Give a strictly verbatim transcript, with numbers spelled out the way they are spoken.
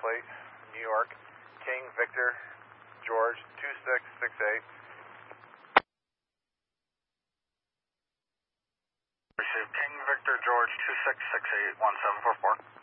plate, New York, King Victor George two six six eight. Receive King Victor George two six six eight one seven four four.